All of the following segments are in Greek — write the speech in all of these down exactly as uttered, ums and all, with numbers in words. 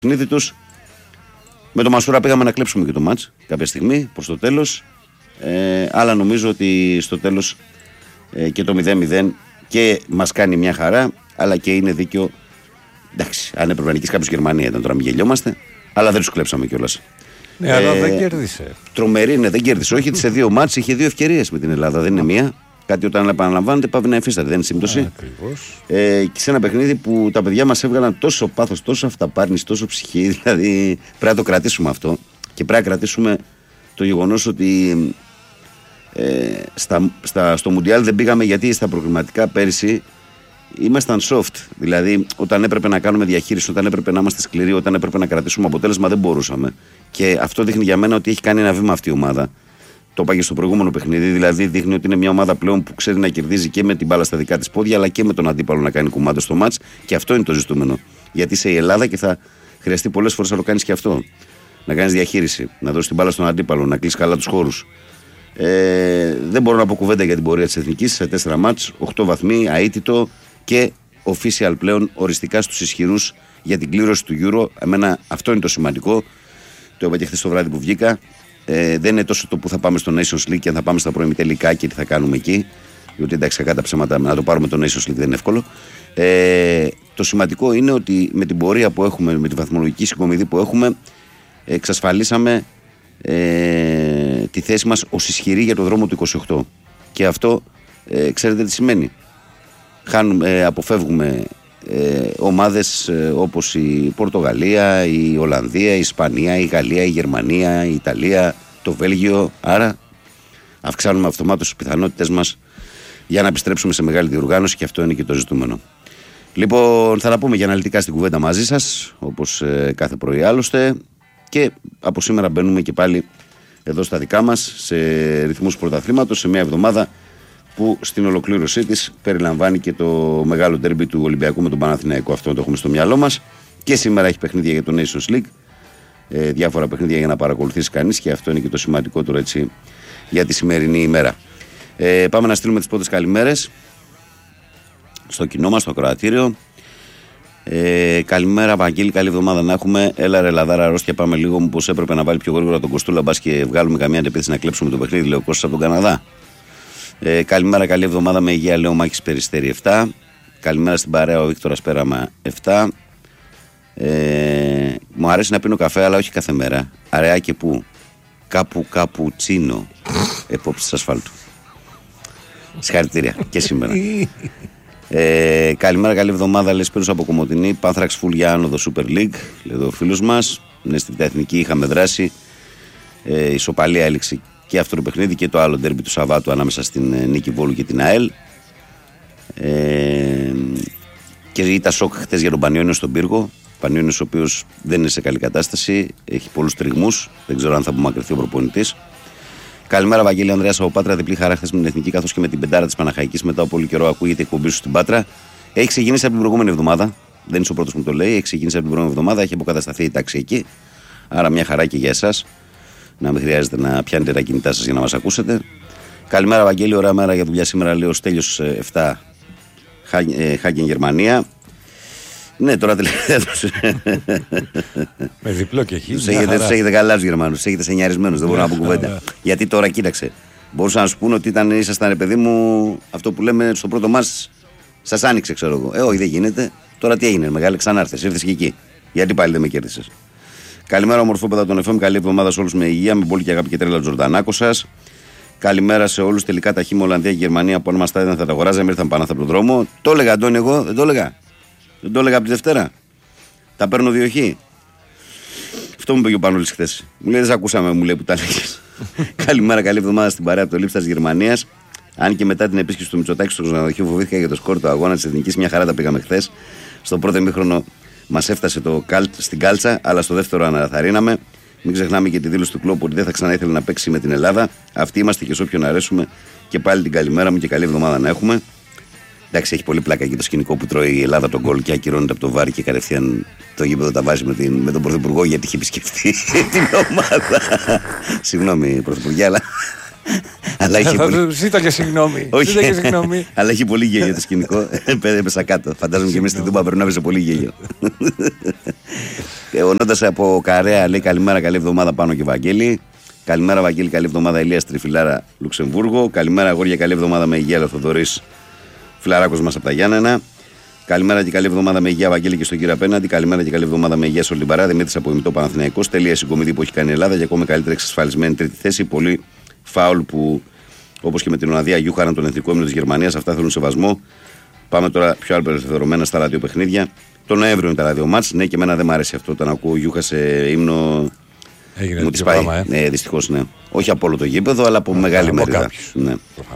παιχνίδι τους. Με τον Μασούρα πήγαμε να κλέψουμε και το μάτς κάποια στιγμή προς το τέλος. Ε, αλλά νομίζω ότι στο τέλος ε, και το μηδέν μηδέν και μας κάνει μια χαρά, αλλά και είναι δίκαιο. Εντάξει, αν έπρεπε να νικήσει κάποιος Γερμανία ήταν, τώρα μην γελιόμαστε, αλλά δεν τους κλέψαμε κιόλας. Ναι, ε, αλλά δεν κέρδισε. Τρομερή, ναι, δεν κέρδισε. Όχι, σε δύο μάτς είχε δύο ευκαιρίες με την Ελλάδα, δεν είναι μία. Κάτι όταν επαναλαμβάνεται πάει να εφίσταται, δεν είναι σύμπτωση. Ε, και σε ένα παιχνίδι που τα παιδιά μας έβγαλαν τόσο πάθος, τόσο αυταπάρνηση, τόσο ψυχή, δηλαδή πρέπει να το κρατήσουμε αυτό. Και πρέπει να κρατήσουμε το γεγονός ότι ε, στα, στα, στο Μουντιάλ δεν πήγαμε γιατί στα προκριματικά πέρυσι ήμασταν soft. Δηλαδή, όταν έπρεπε να κάνουμε διαχείριση, όταν έπρεπε να είμαστε σκληροί, όταν έπρεπε να κρατήσουμε αποτέλεσμα, δεν μπορούσαμε. Και αυτό δείχνει για μένα ότι έχει κάνει ένα βήμα αυτή η ομάδα. Το είπα και στο προηγούμενο παιχνίδι. Δηλαδή, δείχνει ότι είναι μια ομάδα πλέον που ξέρει να κερδίζει και με την μπάλα στα δικά της πόδια, αλλά και με τον αντίπαλο να κάνει κουμάντο στο μάτς. Και αυτό είναι το ζητούμενο. Γιατί είσαι η Ελλάδα και θα χρειαστεί πολλές φορές να το κάνεις και αυτό. Να κάνεις διαχείριση, να δώσεις την μπάλα στον αντίπαλο, να κλείσεις καλά τους χώρους. Ε, δεν μπορώ να πω κουβέντα για την πορεία της Εθνικής σε τέσσερα μάτς, οκτώ βαθμοί, αίτητο και official πλέον οριστικά στους ισχυρούς για την κλήρωση του Euro. Εμένα αυτό είναι το σημαντικό. Το είπα και χθες το βράδυ που βγήκα. Ε, δεν είναι τόσο το που θα πάμε στο Nations League και αν θα πάμε στα προημιτελικά και τι θα κάνουμε εκεί. Διότι εντάξει, κακά τα ψέματα, να το πάρουμε το Nations League δεν είναι εύκολο. Ε, το σημαντικό είναι ότι με την πορεία που έχουμε, με τη βαθμολογική συγκομιδή που έχουμε, εξασφαλίσαμε ε, τη θέση μας ως ισχυρή για το δρόμο του είκοσι οκτώ. Και αυτό ε, ξέρετε τι σημαίνει. Χάνουμε, ε, αποφεύγουμε ε, ομάδες ε, όπως η Πορτογαλία, η Ολλανδία, η Ισπανία, η Γαλλία, η Γερμανία, η Ιταλία, το Βέλγιο. Άρα αυξάνουμε αυτομάτως τις πιθανότητες μας για να επιστρέψουμε σε μεγάλη διοργάνωση και αυτό είναι και το ζητούμενο. Λοιπόν, θα τα πούμε για αναλυτικά στην κουβέντα μαζί σας, όπως ε, κάθε πρωί άλλωστε. Και από σήμερα μπαίνουμε και πάλι εδώ στα δικά μας, σε ρυθμούς πρωταθλήματος, σε μια εβδομάδα που στην ολοκλήρωσή της περιλαμβάνει και το μεγάλο ντέρμπι του Ολυμπιακού με τον Παναθηναϊκό. Αυτό το έχουμε στο μυαλό μας. Και σήμερα έχει παιχνίδια για το Nations League. Ε, διάφορα παιχνίδια για να παρακολουθήσει κανείς και αυτό είναι και το σημαντικότερο έτσι για τη σημερινή ημέρα. Ε, πάμε να στείλουμε τις πρώτες καλημέρες στο κοινό μας, στο ακροατήριο. Ε, καλημέρα, Βαγγέλη, καλή εβδομάδα να έχουμε. Έλα, ρε Λαδάρα, αρρώστια. Πάμε λίγο. Μήπως έπρεπε να βάλει πιο γρήγορα τον Κοστούλα, μπας και βγάλουμε καμία αντεπίθεση να κλέψουμε το παιχνίδι. Λέω Κώστας από τον Καναδά. Ε, καλημέρα, καλή εβδομάδα με υγεία. Λέω Μάκης Περιστέρη επτά. Καλημέρα στην παρέα, ο Βίκτορας Πέραμα επτά. Ε, μου αρέσει να πίνω καφέ, αλλά όχι κάθε μέρα. Αραιά και πού. Κάπου κάπου τσίνο. Επόψη της ασφάλτου. Συγχαρητήρια και σήμερα. Ε, καλημέρα, καλή εβδομάδα. Λες Πύρος από Κομοτηνή. Πάνθραξ φουλ για άνοδο Super League. Λέει εδώ ο φίλος μας. Ναι, στην Εθνική είχαμε δράσει. Ε, η ισοπαλία έληξε και αυτό το παιχνίδι και το άλλο ντέρμπι του Σαββάτου ανάμεσα στην ε, Νίκη Βόλου και την ΑΕΛ. Ε, και ήταν σοκ χτες για τον Πανιόνιο στον Πύργο. Πανιόνιος ο οποίος δεν είναι σε καλή κατάσταση. Έχει πολλούς τριγμούς. Δεν ξέρω αν θα απομακρυνθεί ο προπονητής. Καλημέρα, Βαγγέλη Ανδρέας από Πάτρα. Διπλή χαρά χθες με την Εθνική καθώς και με την πεντάρα της Παναχαϊκής. Μετά από πολύ καιρό ακούγεται η εκπομπή σου στην Πάτρα. Έχει ξεκινήσει από την προηγούμενη εβδομάδα. Δεν είσαι ο πρώτος που το λέει. Έχει ξεκινήσει από την προηγούμενη εβδομάδα. Έχει αποκατασταθεί η τάξη εκεί. Άρα μια χαρά και για εσάς. Να μην χρειάζεται να πιάνετε τα κινητά σας για να μας ακούσετε. Καλημέρα, Βαγγέλη. Ωραία μέρα για δουλειά σήμερα. Λέω Στέλιος επτά Χάγκεν Γερμανία. Ναι, τώρα τελευταία. Με διπλό και χίλια. Τους έχετε καλά τους Γερμανούς, τους έχετε σενιαρισμένους, δεν μπορώ να πω κουβέντα. Γιατί τώρα κοίταξε. Μπορούσα να σου πούνε ότι ήταν, ήσασταν ρε παιδί μου, αυτό που λέμε στο πρώτο μας, σας άνοιξε, ξέρω εγώ. Ε, όχι, δεν γίνεται. Τώρα τι έγινε, μεγάλη, ξανάρθες, ήρθες και εκεί. Γιατί πάλι δεν με κέρδισες. Καλημέρα, ομορφόπεδα των εφ εμ. Καλή εβδομάδα σε όλους με υγεία, με πολύ και αγάπη και τρέλα Τζορντανάκο σας. Καλημέρα σε όλους. Τελικά τα χήμα Ολλανδία και Γερμανία που αν μας τα έδιναν θα τα αγοράζαμε, ήρθαν πάνω από τον δρόμο. Το έλεγα, Αντώνη, εγώ δεν το έλεγα. Δεν το έλεγα από τη Δευτέρα. Τα παίρνω δύο χ. Αυτό μου είπε και ο Πανόλης χθες. Μου λέει δεν ακούσαμε, μου λέει που τα λέγες. Καλημέρα, καλή εβδομάδα στην παρέα από το Λίψας Γερμανίας. Αν και μετά την επίσκεψη του Μητσοτάκη στο ξενοδοχείο φοβήθηκα για το σκορ του αγώνα της Εθνικής, μια χαρά τα πήγαμε χθες. Στο πρώτο ημίχρονο μας έφτασε το καλτ στην κάλτσα, αλλά στο δεύτερο αναθαρρύναμε. Μην ξεχνάμε και τη δήλωση του Κλόπ ότι δεν θα ξανά ήθελε να παίξει με την Ελλάδα. Αυτοί είμαστε και σε όποιον αρέσουμε. Και πάλι την καλημέρα μου και καλή εβδομάδα να έχουμε. Εντάξει, έχει πολύ πλάκα και το σκηνικό που τρώει η Ελλάδα τον γκολ και ακυρώνεται από το βάρ και κατευθείαν το γήπεδο τα βάζει με, την, με τον Πρωθυπουργό γιατί είχε επισκεφτεί την ομάδα. Συγγνώμη, Πρωθυπουργέ, αλλά Ζήτα και συγγνώμη. Αλλά έχει πολύ γέλιο το σκηνικό. Έπεσα κάτω. Φαντάζομαι και εμείς στην Τούμπα περνάμε σε πολύ γέλιο. Ο Νότας από Καρέα λέει καλημέρα, καλή εβδομάδα πάνω και Βαγγέλη. Καλημέρα Βαγγέλη, καλή εβδομάδα Ηλίας Τριφυλάρα Λουξεμβούργο. Καλημέρα αγόρια, καλή εβδομάδα με υγεία Θοδωρής Φιλαράκος μας από τα Γιάννενα. Καλημέρα και καλή εβδομάδα με υγεία Βαγγέλη και στον κύριο απέναντι. Καλημέρα και καλή εβδομάδα με υγεία σε όλη την παρέα. Δημήτρης από ημιτό Παναθηναϊκός. Τελεία συγκομιδή που έχει κάνει η Ελλάδα και ακόμα καλύτερα εξασφαλισμένη τρίτη θέση. Πολύ φάουλ που όπως και με την Ολλανδία γιούχαραν τον εθνικό ύμνο της Γερμανίας. Αυτά θέλουν σεβασμό. Πάμε τώρα πιο απελευθερωμένα στα ραδιοπαιχνίδια. Το Νοέμβριο είναι τα ραδιομάτς. Ναι, και εμένα δεν μου αρέσει αυτό όταν ακούω γιούχα σε ύμνο. Έγινε μου τη πάει. Ε. Ναι, δυστυχώς ναι. Όχι από όλο το γήπεδο, αλλά από ε, μεγάλη μερίδα. Ναι.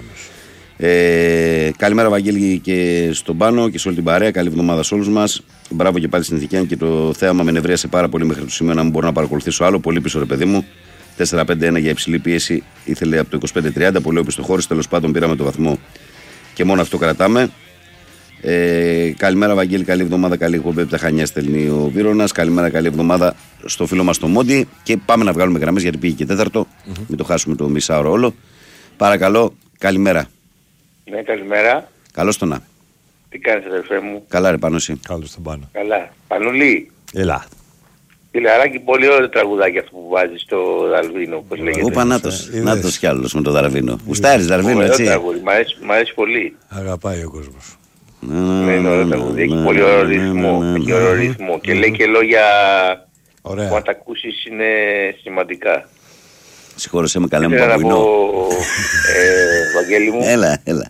Ε, καλημέρα Βαγγέλη και στον Πάνο και σε όλη την παρέα. Καλή εβδομάδα σε όλους μας. Μπράβο και πάλι στην Ηθικιάν και το θέαμα με νευρίασε πάρα πολύ μέχρι το σημείο να μην μπορώ να παρακολουθήσω άλλο. Πολύ πίσω ρε παιδί μου. τέσσερα πέντε ένα για υψηλή πίεση. Ήθελε από το είκοσι πέντε τριάντα. Πολύ οπισθοχώρηση. Τέλος πάντων πήραμε το βαθμό και μόνο αυτό κρατάμε. Ε, καλημέρα Βαγγέλη, καλή εβδομάδα. Καλή εκπομπή από τα Χανιά στέλνει ο Βίρονας. Καλημέρα, καλή εβδομάδα στο φίλο μας το Μόντι. Και πάμε να βγάλουμε γραμμές γιατί πήγε και τέταρτο. Mm-hmm. Μην το χάσουμε το μισάωρο όλο. Παρακαλώ, καλημέρα. Ναι, καλημέρα. Καλώς το να. Τι κάνεις αδερφέ μου? Καλά ρε Πάνο εσύ? Καλώς τον Πάνο. Καλά. Πανουλή. Έλα. Φιλαράκι, πολύ ωραίο τραγουδάκι αυτό που βάζει στο Δαρβίνο, όπως λέγεται. Ο Πανάτος, Νάτος κι άλλος με το Δαρβίνο. Γουστάρεις Δαρβίνο, έτσι? Ωραίο τραγούδι, μ' αρέσει, μ' αρέσει πολύ. Αγαπάει ο κόσμος. Ναι, είναι ωραίο τραγούδι, έχει πολύ ωραίο ρυθμό, έχει ωραίο ρυθμό και λέει και λόγια που αν τα ακούσεις είναι σημαντικά. Συγχώρεσέ με καλά μου Παπουινό. Βαγγέλη μου. Έλα, έλα.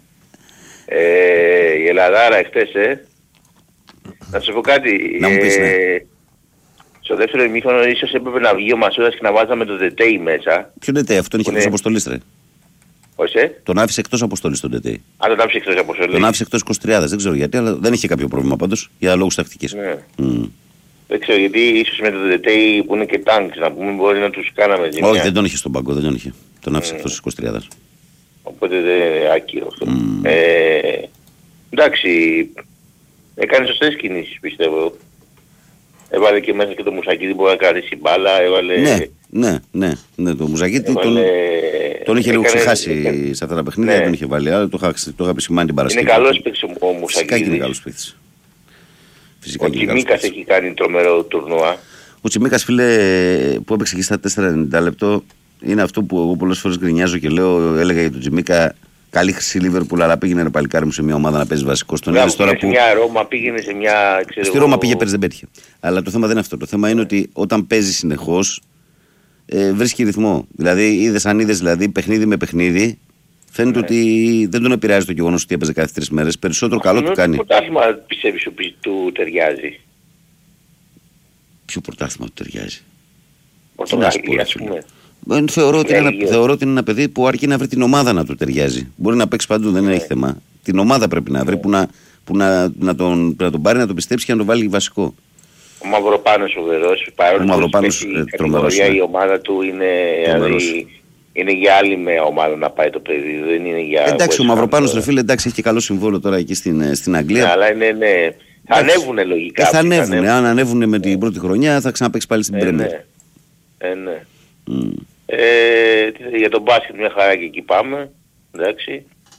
Η Ελλαδάρα εχθές, ε. Να σου πω κάτι. Να μου πεις, ναι. Στο δεύτερο ημίχρονο ίσως έπρεπε να βγει ο Μασούδας και να βάζαμε το Ντετέι μέσα. Ποιο Ντετέι, αυτόν είχε εκτός αποστολής ρε? Όχι, ε? Τον άφησε εκτός αποστολής τον Ντετέι. Α, τον άφησε εκτός αποστολής. Τον άφησε εκτός εικοσιτριάδας, δεν ξέρω γιατί, αλλά δεν είχε κάποιο πρόβλημα πάντως για λόγους τακτικής. Ναι. Mm. Δεν ξέρω γιατί ίσως με το Ντετέι που είναι και τάγκς να πούμε μπορεί να τους κάναμε ζημιά. Όχι, δεν τον είχε στον πάγκο, δεν τον είχε. Τον άφησε mm. εκτός εικοσιτριάδας. Οπότε δεν είναι άκυρο αυτό. Mm. Ε, εντάξει, έκανε σωστές κινήσεις πιστεύω. Έβαλε και μέσα και το Μουσακίδη που μπορεί να κρατήσει μπάλα, έβαλε... Ναι, ναι, ναι, ναι το Μουσακίδη έβαλε... τον, τον είχε λίγο ξεχάσει έκανε... σε αυτά τα παιχνίδια, ναι. Δεν τον είχε βάλει, αλλά το είχα, το είχα επισημάνει την Παρασκευή. Είναι καλός παίκτης ο Μουσακίδης. Φυσικά και είναι καλός παίκτης. Ο Τσιμίκας έχει κάνει τρομερό τουρνουά. Ο Τσιμίκας φίλε που έπαιξε και στα τέσσερα ενενήντα λεπτό είναι αυτό που εγώ πολλές φορές γκρινιάζω και λέω, έλεγα για τον Τσιμίκα. Καλή χρυσή Λίβερπουλ, αλλά πήγαινε ρε παλικάρι μου σε μια ομάδα να παίζει βασικό. Τον είδες τώρα που. Σε μια Ρώμα πήγαινε σε μια. Ξέρω... Στη Ρώμα πήγε πέρυσι, δεν πέτυχε. Αλλά το θέμα δεν είναι αυτό. Το θέμα είναι ότι όταν παίζει συνεχώς ε, βρίσκει ρυθμό. Δηλαδή, είδες αν είδες δηλαδή, παιχνίδι με παιχνίδι, φαίνεται ναι. ότι δεν τον επηρεάζει το γεγονός ότι έπαιζε κάθε τρεις μέρες. Περισσότερο καλό του κάνει. Ποιο πρωτάθλημα πιστεύεις ότι του ταιριάζει? Ποιο πρωτάθλημα του ταιριάζει? Πορτογαλία, ας πούμε. Θεωρώ ότι, ένα, θεωρώ ότι είναι ένα παιδί που αρκεί να βρει την ομάδα να του ταιριάζει. Μπορεί να παίξει παντού, δεν yeah. έχει θέμα. Την ομάδα πρέπει να βρει yeah. που, να, που να, να, τον, να τον πάρει, να τον πιστέψει και να τον βάλει βασικό. Ο Μαυροπάνος ο Βερός, παρόλο που η ομάδα του είναι, δηλαδή, είναι για άλλη με ομάδα να πάει το παιδί. Δεν είναι για εντάξει, ο Μαυροπάνος ρε φίλε, εντάξει, έχει και καλό συμβόλαιο τώρα εκεί στην, στην Αγγλία. Ναι, αλλά είναι, ναι. Θα ανέβουνε λογικά. Ε, θα ανέβουνε, αν ανέβουνε με την πρώτη χρονιά θα ξαναπαίξει πάλι στην Πρέμιερ. Ε, ναι. Mm. Ε, για τον μπάσκετ μια χαρά και εκεί πάμε, εντάξει.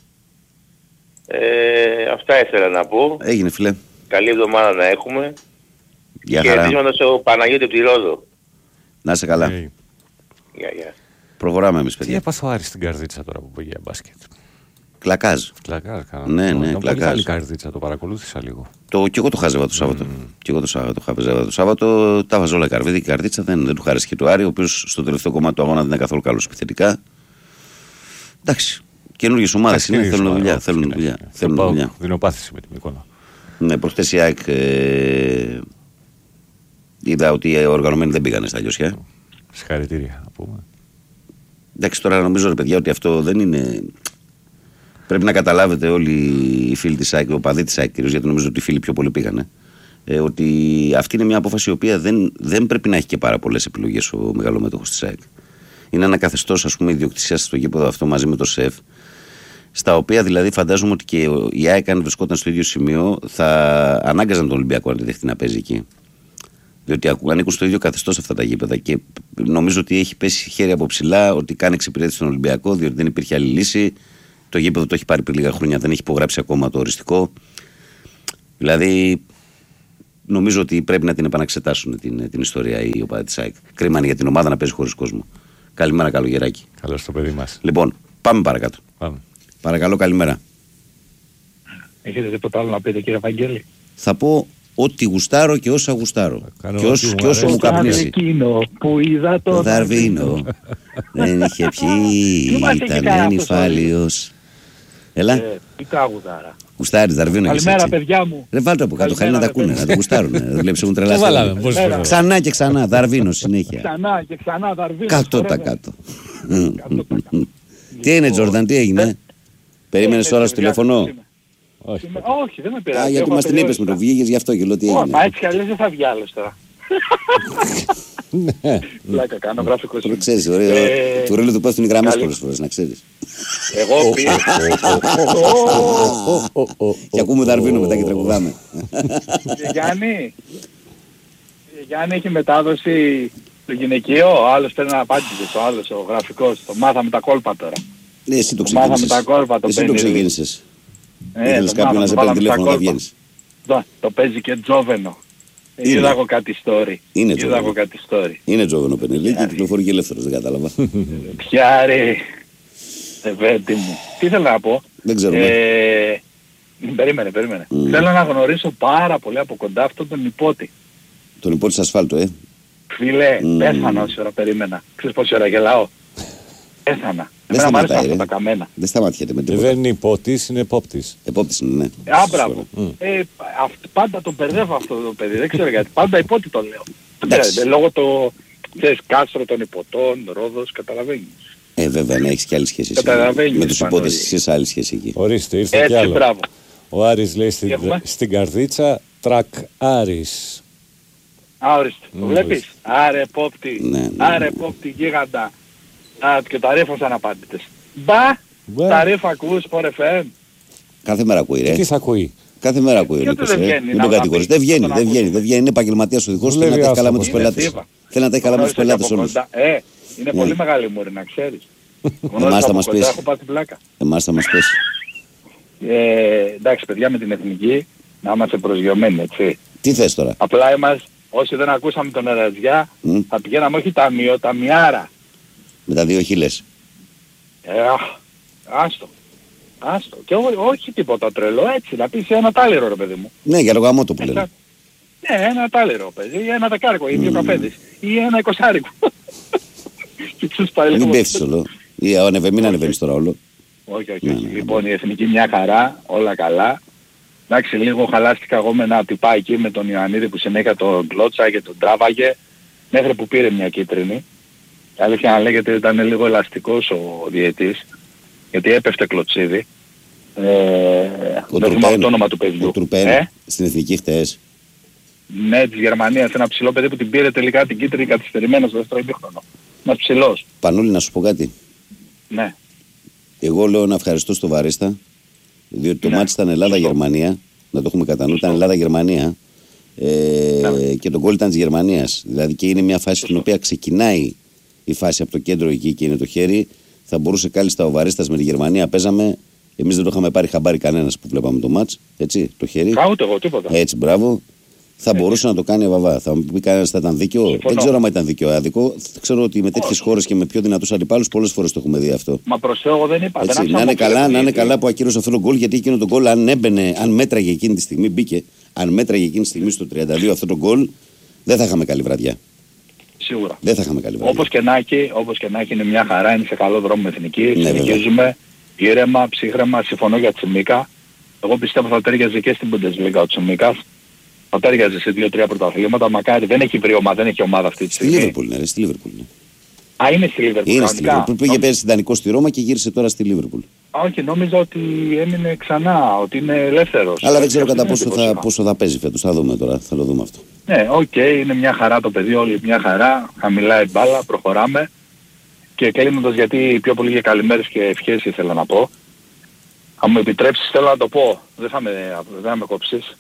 Ε, αυτά ήθελα να πω. Έγινε φίλε. Καλή εβδομάδα να έχουμε. Γεια και χαιρετίσματα στο Παναγιώτη από τη Ρόδο. Να είσαι καλά. Γεια, γεια. Προχωράμε εμείς παιδιά. Τι έπαθω Άρη στην καρδίτσα τώρα που πήγε για μπάσκετ? Κλακάζ. Κλακάζ, κάνα. Ναι, ναι, το, κλακάζ. Πολύ καλή καρδίτσα, το παρακολούθησα λίγο. Το, και εγώ το χάζευα το Σάββατο. Mm. Και εγώ το Σάββατο χάζευα το Σάββατο. Τα βάζω όλα καρβίδι και η καρδίτσα δεν, δεν του χάρεσε και το Άρη, ο οποίος στο τελευταίο κομμάτι του αγώνα δεν είναι καθόλου καλός επιθετικά. Εντάξει. Καινούργιες ομάδες είναι, θέλουν δουλειά. Θέλουν δουλειά. Θέλουν δουλειά. Δεινοπάθηση με την εικόνα. Ναι, προχτές η ΑΕΚ ε, είδα ότι οι οργανωμένοι δεν πήγανε στα Λιώσια. Συγχαρητήρια, να πούμε. Εντάξει, τώρα νομίζω ρε παιδιά ότι αυτό δεν είναι. Πρέπει να καταλάβετε όλοι οι φίλοι της ΑΕΚ, ο παδί της ΑΕΚ κυρίως, γιατί νομίζω ότι οι φίλοι πιο πολλοί πήγανε. Ε, ότι αυτή είναι μια απόφαση η οποία δεν, δεν πρέπει να έχει και πάρα πολλές επιλογές ο μεγαλομέτωχος της ΑΕΚ. Είναι ένα καθεστώς, ας πούμε, ιδιοκτησίας στο γήπεδο αυτό μαζί με το ΣΕΦ, στα οποία δηλαδή φαντάζομαι ότι και η ΑΕΚ, αν βρισκόταν στο ίδιο σημείο, θα ανάγκαζαν τον Ολυμπιακό να τη δεχτεί να παίζει εκεί. Διότι ανήκουν στο ίδιο καθεστώς αυτά τα γήπεδα και νομίζω ότι έχει πέσει χέρι από ψηλά ότι κάνει εξυπηρέτηση στον Ολυμπιακό, διότι δεν υπήρχε άλλη λύση. Το γήπεδο το έχει πάρει πριν λίγα χρόνια, δεν έχει υπογράψει ακόμα το οριστικό. Δηλαδή, νομίζω ότι πρέπει να την επαναξετάσουν την, την ιστορία οι οπαδοί της ΑΕΚ. Κρίμα είναι για την ομάδα να παίζει χωρίς κόσμο. Καλημέρα, καλογεράκι. Καλώς το παιδί μας. Λοιπόν, πάμε παρακάτω. Πάμε. Παρακαλώ, καλημέρα. Έχετε τίποτα άλλο να πείτε, κύριε Βαγγέλη? Θα πω ό,τι γουστάρω και όσα γουστάρω. Και όσο, και όσο μου καπνίσει. Εκείνο που είδα το Δαρβίνο. Δεν είχε πιει, ήταν νυφάλιος. Έλα. Τι κάγουδάρα. Γουστάρεις Δαρβίνο. Καλημέρα, παιδιά μου. Δεν βάλτε από κάτω, χάρη να τα ακούνε, να το γουστάρουν. Δεν βλέπεις έχουν τρελαθεί. Ξανά και ξανά, Δαρβίνο συνέχεια. Ξανά και ξανά, Δαρβίνο. Κάτω τα κάτω. Τι είναι, Τζόρνταν, τι έγινε? Περίμενες τώρα στο τηλέφωνο? Όχι, όχι, δεν με πειράζει. Α, γιατί μας την είπες με το βγήκες, γι' αυτό και λέω τι έγινε. Μα έτσι κι αλλιώς δεν θα βγει άλλος τώρα. Πλάκα κάνω, γραφικό Το ξέρεις, ωραίο. Του ρέλου του πας στην γραμμές πολλές φορές, να ξέρεις. Εγώ πήγα. Και ακούμε Δαρβίνο μετά και τραγουδάμε. Γιάννη, Γιάννη έχει μετάδοση το γυναικείο, ο άλλος παίρνει να απάντησες, ο άλλος, ο γραφικός. Το μάθαμε τα κόλπα τώρα. Ναι, εσύ το μάθαμε τα κόλπα, το Εσύ το ξεκίνησες. Ε, Ήθελες κάποιον να σε παίρνει τηλέφωνο να βγαίνεις. Το παίζει και Τζόβενο. Είδα εγώ κάτι story. Είναι Είδα εγώ κάτι story. Είναι Τζόβενο Πενελή και κυκλοφορεί και ελεύθερος, δεν κατάλαβα. Ποια ρε, ευέτη μου. Τι θέλω να πω. Δεν ξέρω. Ε, περίμενε, περίμενε. Mm. Θέλω να γνωρίσω πάρα πολύ από κοντά αυτόν τον υπότη. Τον υπότη της ασφάλτου, ε. Φίλε, mm. πέθανα όση ώρα περίμενα. Ξέρεις πόση ώρα γελάω? Πέθανα. Δεν Εμένα μου άρεσαν σταματάει, αυτά τα καμένα. Δεν σταματιέται με τίποτα. Δεν είναι υπότης, είναι επόπτης. Επόπτης είναι, ναι. Α, μπράβο. Mm. Ε, αυ, πάντα τον μπερδεύω αυτό το παιδί, δεν ξέρω γιατί. Πάντα υπότι το λέω. Δεν, λόγω το, ξέρεις, κάστρο των υποτών, Ρόδος, καταλαβαίνεις. Ε, βέβαια, να έχεις και άλλη σχέση. Με τους υπότες είσαι άλλη σχέση εκεί. Ορίστε, ήρθε έτσι, κι άλλο. Μπράβο. Ο Άρης λέει στην, στην καρδίτσα, τρακ Άρης. Α, ορίστε. Το βλέπεις. Άρε πόπτη. Ναι, ναι, Άρε πόπτη γίγαντα. Α, και τα ρέφω σαν απάντητες. Μπα, Μπα. τα ρέφα ακούς, φορ εφ εμ. Κάθε μέρα ακούει, ρε. Τι θα ακούει? Κάθε μέρα ακούει. Γιατί δεν βγαίνει, Δεν να τον κατηγορείς. Δεν βγαίνει, τον δεν βγαίνει, δεν βγαίνει. Είναι επαγγελματίας ο δικός του. Θέλει να τα έχει καλά με τους Είναι πελάτες. δίβα. Θέλει να τα έχει καλά με τους πελάτες όλους. Ε, είναι πολύ μεγάλη μούρη, να ξέρεις. Εμάς θα μας πέσει. Έχω πάρει την πλάκα. Εμάς θα μας πέσει. Ε, εντάξει παιδιά, με την εθνική να είμαστε προσγειωμένοι, έτσι. Τι θες τώρα? Απλά είμαστε, όσοι δεν ακούσαμε τον Εραζιά, Mm. θα πηγαίναμε όχι ταμείο, ταμιάρα. Με τα δύο χείλες. Ε, αχ, άστο. Άστο. Και ό, όχι τίποτα τρελό, έτσι, να πεις ένα τάλιρο ρε παιδί μου. Ναι, για λογαμό το που λένε. Ναι, ένα τάλιρο παιδί, ή ένα δεκάρικο, ή δύο Mm. καφέδες, ή ένα εικοσάρικο. Και ξέρεις πάλι Μην λίγο. πέφτεις όλο. Ή ανεβε, μην ανεβαίνεις τώρα όλο. Όχι, όχι, Ναι, όχι. ναι, ναι. Λοιπόν, η εθνική μια χαρά, όλα καλά. Εντάξει, λίγο χαλάστηκα εγώ με ένα τυπά εκεί με τον Ιωαννίδη που συνέχεια τον κλώτσα και τον τράβαγε μέχρι που πήρε μια κίτρινη. Η αλήθεια να λέγεται ήταν λίγο ελαστικός ο διαιτής, γιατί έπεφτε κλωτσίδι. Ε, δεν θυμάμαι το όνομα του παιδιού. Ο Τρουπέν, Ε? στην εθνική χτες. Ναι, της Γερμανίας, ένα ψηλό παιδί που την πήρε τελικά την κίτρινη καθυστερημένο στο δεύτερο ημίχρονο. Ένας ψηλός. Πανούλη, να σου πω κάτι. Ναι. Εγώ λέω να ευχαριστώ στο Βαρίστα, διότι το Ναι. μάτς ήταν Ελλάδα-Γερμανία, να το έχουμε κατά νου, ήταν Ελλάδα-Γερμανία ε, Ναι. και το γκολ ήταν της Γερμανίας. Δηλαδή και είναι μια φάση στην οποία ξεκινάει η φάση από το κέντρο εκεί και είναι το χέρι. Θα μπορούσε κάλλιστα ο Βαρίστας με τη Γερμανία, παίζαμε, εμείς δεν το είχαμε πάρει χαμπάρι κανένας που βλέπαμε το μάτς, έτσι, το χέρι. Κα, ούτε εγώ, τίποτα. Έτσι, μπράβο. Θα μπορούσε να το κάνει ο Βαβά. Θα μου πει κανένας θα ήταν δίκαιο. Συμφωνώ. Δεν ξέρω αν ήταν δίκαιο ή άδικο. Ξέρω ότι με τέτοιες χώρες και με πιο δυνατούς αντιπάλους πολλές φορές το έχουμε δει αυτό. Μα προς Θεό εγώ δεν είπα. Έτσι, δεν να είναι άφησα καλά, να να είναι πω καλά που ακύρωσε αυτό το γκολ, γιατί εκείνο το γκολ, αν έμπαινε, αν μέτραγε εκείνη τη στιγμή, μπήκε, αν μέτραγε εκείνη τη στιγμή στο τριάντα δύο αυτό το γκολ, δεν θα είχαμε καλή βραδιά. Σίγουρα. Δεν θα είχαμε καλή βραδιά. Όπως και να έχει, όπως και να έχει είναι μια χαρά, είναι σε καλό δρόμο με εθνική. Ναι, συνεχίζουμε ήρεμα, ψύχρεμα, συμφωνώ για Τσιμίκα. Εγώ πιστεύω θα τέριαζε και στην Bundesliga ο Τσιμίκας. Θα τέριαζε σε δύο τρία πρωταθλήματα. Μακάρι δεν έχει βρει ομάδα, δεν έχει ομάδα αυτή τη Στη στιγμή. Λίβερπουλ, ναι, ρε, στη Λίβερπουλ. Ναι. Α, είναι στη Λίβερπουλ. Είναι στη Λίβερπουλ. Πήγε πέρυσι δανεικό στη Ρώμα και γύρισε τώρα στη Λίβερπουλ. Όχι, νόμιζα ότι έμεινε ξανά, ότι είναι ελεύθερος. Αλλά δεν ξέρω κατά Είναι πόσο θα, εντυπωσιακό. πόσο θα παίζει φέτος. Θα δούμε τώρα. Θα το δούμε αυτό. Ναι, οκ, okay, είναι μια χαρά το παιδί, όλη μια χαρά. Χαμηλά η μπάλα, προχωράμε. Και κλείνοντας, γιατί πιο πολύ για καλημέρες και ευχές ήθελα να πω. Αν μου επιτρέψεις θέλω να το πω, δεν θα με, δεν θα με κόψεις.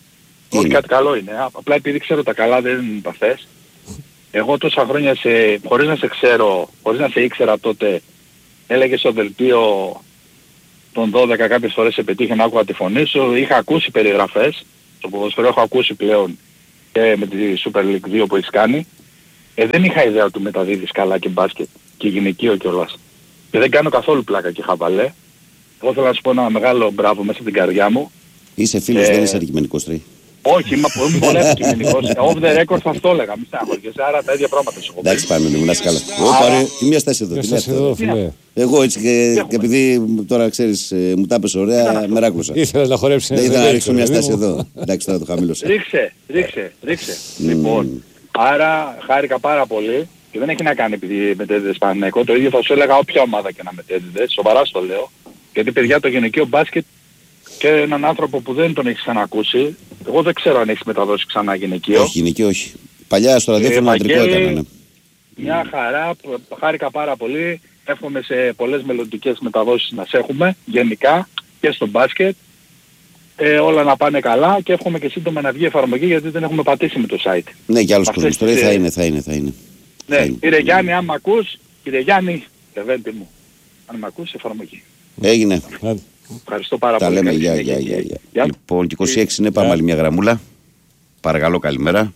Όχι, κάτι καλό είναι. Απλά επειδή ξέρω τα καλά δεν τα θες. Εγώ τόσα χρόνια σε, χωρίς να σε ξέρω, χωρίς να σε ήξερα τότε, έλεγες στο δελτίο των δώδεκα κάποιες φορές σε πετύχε να άκουγα τη φωνή σου. Είχα ακούσει περιγραφές. Στο ποδοσφαιρό έχω ακούσει πλέον και με τη Super League δύο που έχεις κάνει. Ε, δεν είχα ιδέα ότι μεταδίδεις καλά και μπάσκετ και γυναικείο κιόλας. Και δεν κάνω καθόλου πλάκα και χαβαλέ. Εγώ θέλω να σου πω ένα μεγάλο μπράβο μέσα από την καρδιά μου. Είσαι φίλος, Ε, δεν είσαι αντικειμενικός τρί. Όχι, είμαι είμαι πολύ αντικειμενικός. Off the record θα αυτό έλεγα, μη στεναχωριέσαι, άρα τα ίδια πράγματα σου έχω πει. Εντάξει, πάμε, να είσαι καλά. Εγώ Άρα- πάρε τη μία στάση εδώ. Ποιος τη μία είσαι στάση. εδώ, φίλε. Εγώ έτσι και, έχουμε. και επειδή τώρα ξέρεις, ε, μου τα είπες ωραία, μεράκλωσα. Ήθελα να χορέψει Δεν ένα ήθελα να δεκαέξι, ρίξω μια παιδί στάση μου. εδώ. Εντάξει, τώρα το χαμήλωσα. Ρίξε, ρίξε, ρίξε. Λοιπόν, άρα χάρηκα πάρα πολύ και δεν έχει να κάνει επειδή μετέδιδες Παναθηναϊκό. Το ίδιο θα σου έλεγα όποια ομάδα και να μετέδιδες. Σοβαρά στο λέω. Γιατί παιδιά το γυναικείο μπάσκετ και έναν άνθρωπο που δεν τον έχεις ξανακούσει. Εγώ δεν ξέρω αν έχεις μεταδώσει ξανά γυναικείο. Όχι, είναι και όχι. Παλιά στο ραδιόφωνο αντρικό Ευαγγέλη, έκανα, ναι. Μια χαρά, π- χάρηκα πάρα πολύ. Εύχομαι σε πολλές μελλοντικές μεταδόσεις να σε έχουμε, γενικά και στο μπάσκετ. Ε, όλα να πάνε καλά και εύχομαι και σύντομα να βγει εφαρμογή γιατί δεν έχουμε πατήσει με το site. Ναι, και άλλος Αυτές κόσμος. Τώρα τις, θα ε, είναι, θα είναι, θα είναι. Θα Ναι, είναι. κύριε Γιάννη, αν μ' ακούς, κύριε Γιάννη, Λεβέντη μου, αν μ' ακούς, εφαρμογή. Έγινε. Άντε. Ευχαριστώ πάρα Τα πολύ. λέμε, Καλή γεια, συνέχεια, γεια, γεια, κύριε. γεια. Γεια. Λοιπόν, και είκοσι έξι είναι, πάμε Γεια. άλλη μια γραμμούλα. Παρακαλώ, καλημέρα.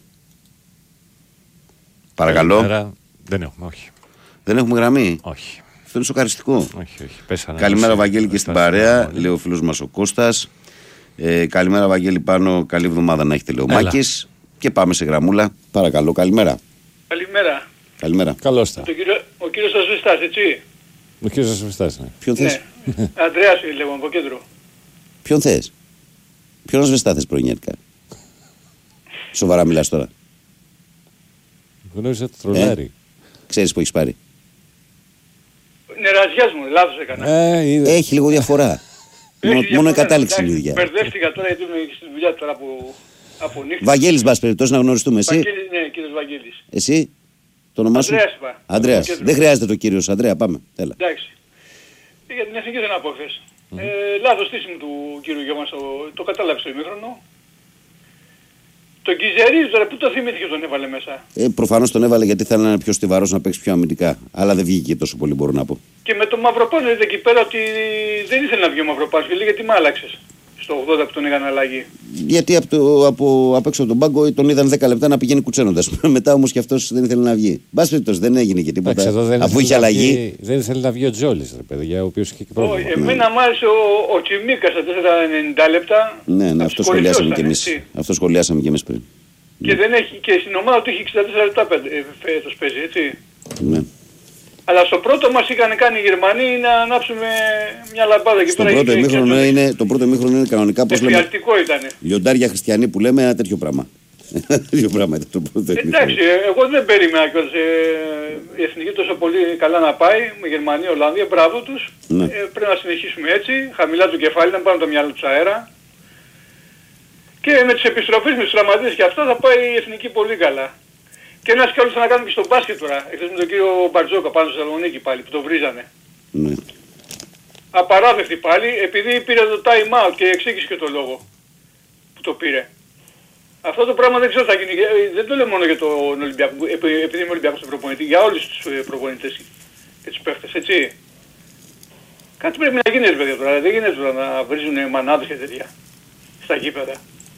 Παρακαλώ. Καλημέρα. Δεν έχουμε, όχι. Δεν έχουμε γραμμή. Όχι. Αυτό είναι σοκαριστικό. Όχι, όχι. Πέσανε. Καλημέρα, Πέσανε. Βαγγέλη, και στην Πέσανε. παρέα. Λέει ο φίλος μας ο Κώστας. Ε, καλημέρα, Βαγγέλη, πάνω. Καλή εβδομάδα να έχετε, λέει ο Έλα. Μάκης. Και πάμε σε γραμμούλα. Παρακαλώ, καλημέρα. Καλημέρα. Καλημέρα. Καλώς τα. Το κύριο, ο κύριος Ασβεστάς, έτσι. Ο κύριος Ασβεστάς, ναι. Ποιον θες, Ναι. Ανδρέας λέγω από κέντρο. ποιον θες. Ποιον σβεστά θες πρωινιάτικα. Σοβαρά μιλάς τώρα. Γνώρισα το τρολάρι. Ξέρεις που έχεις πάρει. Νεραζιάς μου, λάθος έκανα. Ε, είδε. Έχει λίγο διαφορά. Έχει Μόνο, μόνο η διαφορά, κατάληξη είναι η εντάξει. ίδια. Μπερδεύτηκα τώρα γιατί είμαι στη δουλειά τώρα από, από νύχτα. Βαγγέλης, μπας περιπτώσει, να γνωριστούμε. Εσύ, Βαγγέλης, ναι, κύριος Βαγγέλης. εσύ, το όνομά σου. Ανδρέας είπα. Ανδρέας. Από κέντρο. Δεν χρειάζεται το κύριος. Ανδρέα, πάμε. Έλα. Εντάξει. Ε, Για την εθνική δεν να πω χθες. Ε, λάθος στήσιμο του κύριου Γιώμας, το, το κατάλαβε στο ημίχρονο. Τον Κιζερίζ τώρα, πού το θυμήθηκε τον έβαλε μέσα. Ε, προφανώς τον έβαλε γιατί θέλει να είναι πιο στιβαρός, να παίξει πιο αμυντικά. Αλλά δεν βγήκε τόσο πολύ, μπορώ να πω. Και με τον Μαυροπάνο είδε εκεί πέρα ότι δεν ήθελε να βγει ο Μαυροπάνος και λέει γιατί μ' άλλαξες. Στο ογδόντα που τον έκανε αλλαγή. Γιατί από, το, από, απ' έξω από τον πάγκο τον είδαν δέκα λεπτά να πηγαίνει κουτσένοντας. Μετά όμως και αυτός δεν ήθελε να βγει. Μπας περιπτώσει, δεν έγινε και τίποτα. Εντάξει, εδώ δεν Αφού ήθελε είχε να αλλαγή. βγει- Δεν ήθελε να βγει ο Τζόλης, ρε παιδιά, ο οποίος είχε και Όχι, πρόβλημα. εμένα μ' άρεσε ο, ο Τσιμίκας στα τέσσερα ενενήντα λεπτά. Ναι, ναι, Από αυτό τους σχολιάσαμε κορυφαίους κι ήταν, εμείς. έτσι. Αυτό σχολιάσαμε κι εμείς πριν. Και, δεν έχει, και στην ομάδα του είχε εξήντα τέσσερα λεπτά πέντε- ε, φέτος παίζει, έτσι. Ναι. Αλλά στο πρώτο μας είχαν κάνει οι Γερμανοί να ανάψουμε μια λαμπάδα εκεί Στο πέρα. πρώτο είχε ημίχρονο και είναι, το πρώτο ημίχρονο είναι κανονικά, πώς λέμε, εφιαλτικό ήτανε. λιοντάρια χριστιανοί που λέμε, ένα τέτοιο πράγμα. Τέτοιο πράγμα ήταν το πρώτο ημίχρονο. Εντάξει, ε, εγώ δεν περίμενα κιόλας ε, η εθνική τόσο πολύ καλά να πάει με Γερμανία, Ολλανδία, μπράβο τους. Ναι. Ε, πρέπει να συνεχίσουμε έτσι, χαμηλά το κεφάλι, να πάμε το μυαλό τους αέρα. Και με τις επιστροφές, με τους τραυματίες και αυτά θα πάει η εθνική πολύ καλά. Και ένας κι άλλος θα να κάνουμε και στο μπάσκετ τώρα, εχθές με τον κύριο Μπαρτζόκα πάνω στη Θεσσαλονίκη πάλι που το βρίζανε. Ναι. Απαράδεκτη πάλι, επειδή πήρε το time out και εξήγησε και το λόγο που το πήρε. Αυτό το πράγμα δεν ξέρω θα γίνει, ε, δεν το λέω μόνο για τον Ολυμπιακό, επει- επειδή είμαι Ολυμπιακός στον προπονητή, για όλους τους ε, προπονητές και τους παίχτες, έτσι. Κάτι πρέπει να γίνει ρε παιδιά τώρα, δεν γίνεται τώρα να βρίζουν μανάδες και τέτοια στα γήπεδα.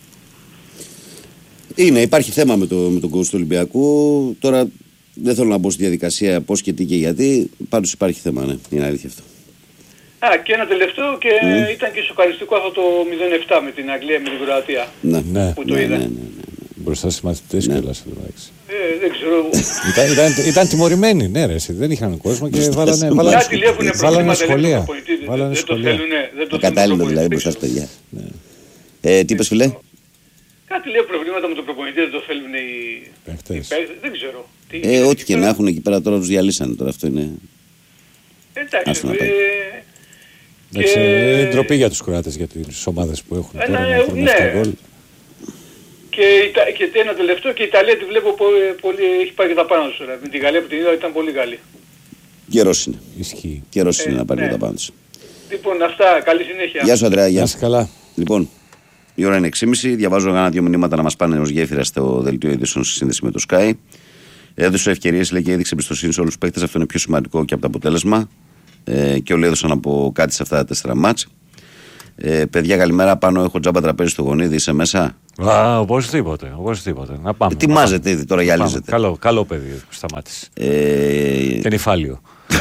Είναι, υπάρχει θέμα με, το, με τον κόσμο του Ολυμπιακού. Τώρα δεν θέλω να μπω στη διαδικασία πώς και τι και γιατί. Πάντως υπάρχει θέμα, ναι. Είναι αλήθεια αυτό. Α, και ένα τελευταίο και Mm. ήταν και σοκαριστικό αυτό το μηδέν επτά με την Αγγλία, με την Κροατία. Ναι, Ναι, Που το ναι, είδα. ναι, ναι, ναι. μπροστά στις μαθητές Ναι. κιόλας. εντάξει. Ε, δεν ξέρω. Ήταν, ήταν, ήταν τιμωρημένοι, ναι ρε, εσύ, δεν είχαν κόσμο και Μπροστά βάλανε, στις βάλανε, Κάτι έχουν βάλανε προβλήματα λέει, σχολεία. το προπονητή, δεν- Βάλανε δεν το σχολεία. θέλουνε, δεν το θέλουν Ακατάλληλο το δηλαδή προπονητή. μπροστά στα παιδιά. Ναι. Ε, τι είπες, φιλέ? Κάτι λέει προβλήματα με τον προπονητή, δεν το θέλουν οι Παίχτες. οι παίκτες, δεν ξέρω. Τι Ε, γίνεται ό,τι εκεί και πέρα. να έχουν εκεί πέρα τώρα τους διαλύσανε τώρα. Αυτό είναι. Εντάξει, Άστο να πάει. ε, Εντάξει, και- είναι ντροπή για τους Κροάτες, για τις ομάδες που έχουν Ε, τώρα ναι, να βρουν ναι. αυτά γκολ. Και, η Ιτα- και ένα τελευταίο και η Ιταλία τη βλέπω πο- πολύ, έχει πάει και τα πάνω τους τώρα. Με τη Γαλλία που την είδα ήταν πολύ καλή. Καιρός είναι. Ισχύει. Καιρός είναι Ε, να πάρει ναι. τα πάνω τους. Λοιπόν, αυτά, καλή συνέχεια. Γεια σου, Ανδρέα. Γεια. Να είσαι καλά. Λοιπόν, Η ώρα είναι έξι και μισή. Διαβάζω ένα-δύο μηνύματα να μας πάνε ως γέφυρα στο δελτίο ειδήσεων στη σύνδεση με το Sky. Έδωσε ευκαιρίες, λέει, και έδειξε εμπιστοσύνη σε όλους τους παίκτες. Αυτό είναι πιο σημαντικό και από το αποτέλεσμα. Ε, και όλοι έδωσαν από κάτι σε αυτά τα τέσσερα μάτς. Ε, παιδιά, καλημέρα. Πάνω έχω τζάμπα τραπέζι στο γονίδι. Είσαι μέσα? Α, οπωσδήποτε, οπωσδήποτε. Να πάμε. Ετοιμάζεται ήδη, τώρα γυαλίζεται. Καλό, καλό παιδί που σταμάτησε. Ε... Και νυφάλιο.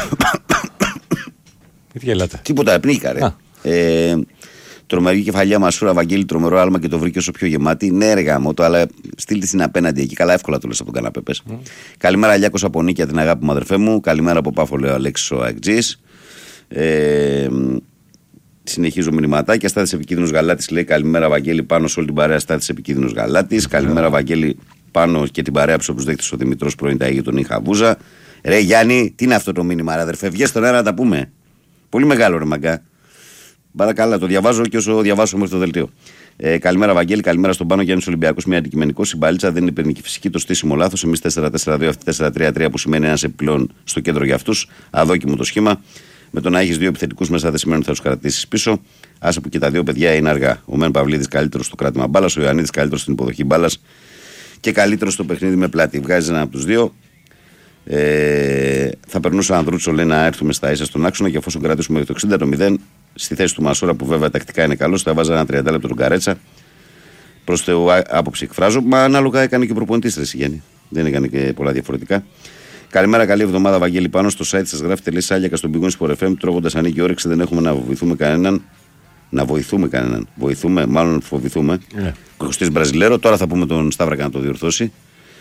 Τι γελάτε? Τίποτα, πνίχα, ρε. Ε, τρομερή κεφαλιά Μασούρα, Βαγγέλη, τρομερό άλμα και το βρήκε όσο πιο γεμάτη. Ναι, έργα μου το, αλλά στείλτε την απέναντι εκεί. Καλά, εύκολα το λες από τον καναπέ. Πες. Mm. Καλημέρα, Λιάκος από Νίκια, την αγάπη μου, αδερφέ μου. Καλημέρα από Πάφο, λέει ο Αλέξης ο Αγτζής. Ε, συνεχίζω μηνυματάκια. Στάθης επικίνδυνος Γαλάτης, λέει καλημέρα, Βαγγέλη, πάνω σε όλη την παρέα. Στάθης επικίνδυνος Γαλάτης. Καλημέρα, Βαγγέλη, πάνω και την παρέα που δέχτησε ο Δημητρός πρώην τα Αγίου τον Είχα Βούζα. Ρε Γιάννη, τι είναι αυτό το μήνυμα, ρε αδερφέ, βγες στον αέρα να τα πούμε. Πολύ μεγάλο, ρε μαγκά. Παρακαλώ, το διαβάζω και όσο διαβάσω μέχρι το δελτίο. Ε, καλημέρα, Βαγγέλη, καλημέρα στον Πάνο Γιάννη Ολυμπιακό. Μια αντικειμενικό συμπαλίτσα, δεν είναι υπερνική φυσική, το στήσιμο λάθος. Εμείς τέσσερα τέσσερα δύο, αυτή τέσσερα τρία τρία που σημαίνει ένας επιπλέον στο κέντρο για αυτούς. Αδόκιμο το σχήμα. Με το να έχεις δύο επιθετικούς μέσα δεν σημαίνει ότι θα τους κρατήσεις πίσω. Άσε που και τα δύο παιδιά είναι αργά. Ο Μεν Παυλίδης καλύτερος στο κράτημα μπάλας, ο Ιωαννίδης καλύτερος στην υποδοχή μπάλας και καλύτερος στο παιχνίδι με πλάτη. Βγάζει ένα από τους δύο. Ε, θα περνούσε ο Ανδρούτσο, λέει, να έρθουμε στα ίσα στον άξονα και εφόσον κρατήσουμε το εξήντα το μηδέν στη θέση του Μασούρα που βέβαια τακτικά είναι καλός, θα έβαζα ένα τριάντα λεπτό τον Καρέτσα. Προς Θεού άποψη εκφράζω, μα ανάλογα έκανε και ο προπονητής, ρε Σιγέννη. Δεν έκανε και πολλά διαφορετικά. Καλημέρα, καλή εβδομάδα, Βαγγέλη, πάνω στο site σας γράφετε λέει Σάλιακα στον πηγόν Sport εφ εμ. Τρώγοντας ανήκει η όρεξη, δεν έχουμε να βοηθούμε κανέναν. Να βοηθούμε κανέναν. Βοηθούμε, μάλλον φοβηθούμε. Yeah. Κωστής Μπραζιλέρο, τώρα θα πούμε τον Σταύρακα να το διορθώσει.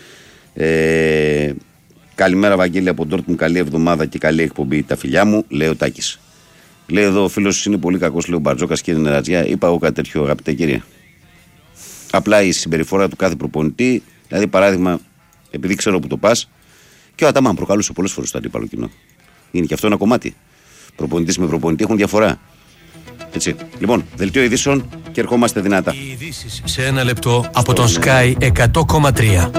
Ε, καλημέρα, Βαγγέλη, από Ντόρτμουντ, καλή εβδομάδα και καλή εκπομπή, τα φιλιά μου, λέει ο Τάκης. Λέει εδώ ο φίλος είναι πολύ κακός, λέει ο Μπαρτζόκας, κύριε Νερατζιά. Είπα εγώ κάτι τέτοιο, αγαπητέ κύριε. Απλά η συμπεριφορά του κάθε προπονητή, δηλαδή παράδειγμα, επειδή ξέρω που το πας, και ο Αταμάν προκαλούσε πολλές φορές το αντίπαλο κοινό. Είναι και αυτό ένα κομμάτι. Προπονητής με προπονητή έχουν διαφορά. Έτσι. Λοιπόν, δελτίο ειδήσεων και ερχόμαστε δυνατά. Οι ειδήσεις σε ένα λεπτό από τον Sky εκατό κόμμα τρία.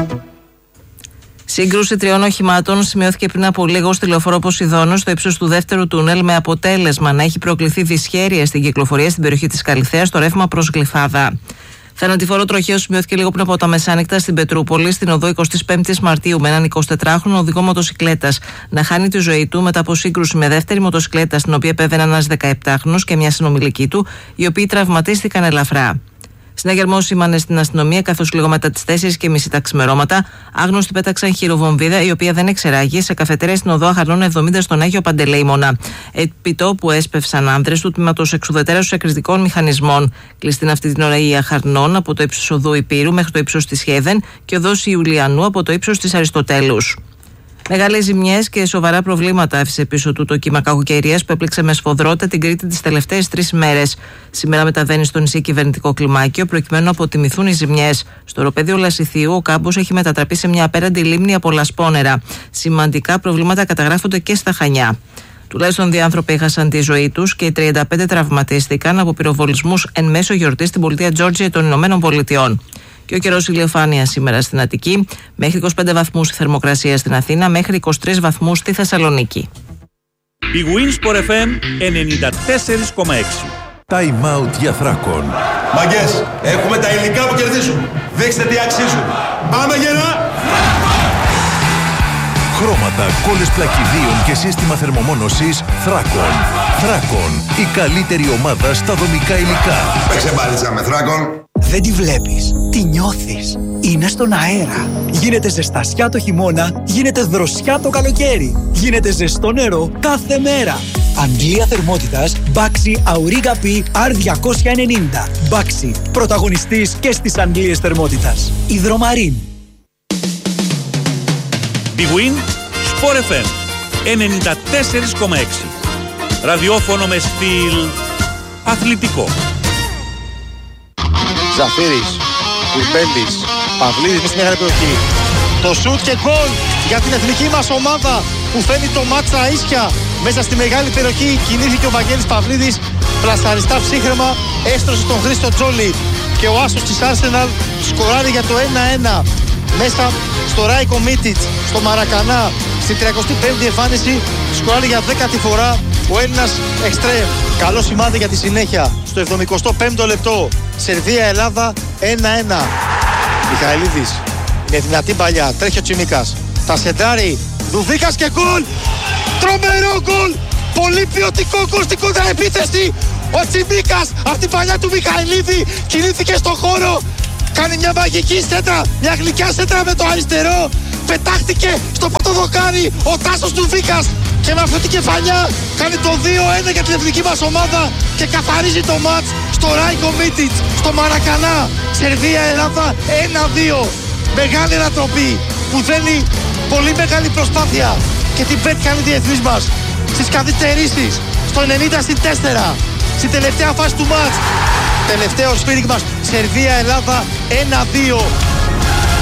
Σύγκρουση τριών οχημάτων σημειώθηκε πριν από λίγο στη λεωφόρο Ποσειδώνος στο ύψος του δεύτερου τούνελ, με αποτέλεσμα να έχει προκληθεί δυσχέρεια στην κυκλοφορία στην περιοχή της Καλιθέας στο ρεύμα προς Γλυφάδα. Θανατηφόρο τροχαίο σημειώθηκε λίγο πριν από τα μεσάνυχτα στην Πετρούπολη, στην οδό εικοστή πέμπτη Μαρτίου, με έναν εικοσιτετράχρονο οδηγό μοτοσικλέτας να χάνει τη ζωή του μετά από σύγκρουση με δεύτερη μοτοσικλέτα, στην οποία επέβαινε ένας δεκαεπτάχρονος και μια συνομιλική του, οι οποίοι τραυματίστηκαν ελαφρά. Συναγερμό σήμανε στην αστυνομία, καθώς λίγο μετά τις τέσσερις και μισή τα ξημερώματα, άγνωστοι πέταξαν χειροβομβίδα, η οποία δεν εξεράγει, σε καφετέρια στην οδό Αχαρνών εβδομήντα στον Άγιο Παντελεήμονα. Επί τόπου έσπευσαν άνδρες του τμήματος εξουδετέρωσης εκρηκτικών μηχανισμών. Κλειστήν αυτή την ώρα η Αχαρνών από το ύψος οδού Υπήρου μέχρι το ύψος της Χέδεν και οδός Ιουλιανού από το ύψος της Αριστοτέλους. Μεγάλες ζημιές και σοβαρά προβλήματα άφησε πίσω του το κύμα κακοκαιρίας που έπληξε με σφοδρότητα την Κρήτη τις τελευταίες τρεις ημέρες. Σήμερα μεταβαίνει στο νησί κυβερνητικό κλιμάκιο προκειμένου να αποτιμηθούν οι ζημιές. Στο οροπέδιο Λασιθίου ο κάμπος έχει μετατραπεί σε μια απέραντη λίμνη από λασπόνερα. Σημαντικά προβλήματα καταγράφονται και στα Χανιά. Τουλάχιστον δύο άνθρωποι έχασαν τη ζωή τους και οι τριάντα πέντε τραυματίστηκαν από πυροβολισμούς εν μέσω γιορτής στην πολιτεία Τζόρτζια των Ηνωμένων Πολιτειών. Και ο καιρός ηλιοφάνεια σήμερα στην Αττική, μέχρι είκοσι πέντε βαθμούς η θερμοκρασία στην Αθήνα, μέχρι είκοσι τρεις βαθμούς στη Θεσσαλονίκη. Η Winsport εφ εμ ενενήντα τέσσερα κόμμα έξι. Time out για Θράκον. Μαγκές, έχουμε τα υλικά που κερδίζουν. Δείξτε τι αξίζουν. Πάμε γερά! Χρώματα, κόλλες πλακιδίων και σύστημα θερμομόνωσης Θράκον. Θράκον, η καλύτερη ομάδα στα δομικά υλικά. Παίξε μπάλιτσα με Θράκον. Δεν τη βλέπεις, τη νιώθεις. Είναι στον αέρα. Γίνεται ζεστασιά το χειμώνα, γίνεται δροσιά το καλοκαίρι. Γίνεται ζεστό νερό κάθε μέρα. Αντλία θερμότητας Baxi Auriga P αρ διακόσια ενενήντα. Baxi, πρωταγωνιστής και στις αντλίες θερμότητας. Υδρομαρίν. Big Win Sport εφ εμ ενενήντα τέσσερα κόμμα έξι. Ραδιόφωνο με στυλ αθλητικό. Ζαφύρης, Κουρμπέλης, Παυλίδης με στην μεγάλη περιοχή. Το σουτ και γκολ για την εθνική μας ομάδα που φέρνει το μάτς στα ίσια. Μέσα στη μεγάλη περιοχή κινήθηκε ο Βαγγέλης Παυλίδης, πλασταριστά ψύχρεμα, έστρωσε τον Χρήστο Τζόλι και ο άσος της Arsenal σκοράρει για το ένα ένα. Μέσα στο Ράικο Μίτιτς, στο Μαρακανά, στην τριακοστή πέμπτη εμφάνιση, σκοράρει για δέκατη φορά ο Έλληνας εξτρέμ. Καλό σημάδι για τη συνέχεια. Στο εβδομηκοστό πέμπτο λεπτό. Σερβία-Ελλάδα ένα ένα. Μιχαηλίδης με δυνατή παλιά. Τρέχει ο Τσιμίκας. Τα σεντράρει. Δουβίκας και γκολ. Τρομερό γκολ. Πολύ ποιοτικό γκολ στην κοντραεπίθεση. Ο Τσιμίκας από την παλιά του Μιχαηλίδη κινήθηκε στον χώρο. Κάνει μια μαγική σέντρα. Μια γλυκιά σέντρα με το αριστερό. Πετάχτηκε στο πρώτο δοκάρι ο Τάσος Δουβίκας. Και με αυτή την κεφαλιά κάνει το δύο ένα για την εθνική μας ομάδα και καθαρίζει το μάτς στο Ράικο Μίτιτς, στο Μαρακανά. Σερβία-Ελλάδα ένα δύο. Μεγάλη ανατροπή που θέλει πολύ μεγάλη προσπάθεια και την πέτυχαν οι διεθνείς μας στις καθυστερήσεις στο ενενήντα συν τέσσερα στην τελευταία φάση του μάτς. Τελευταίο σφύριγμα Σερβία-Ελλάδα ένα δύο.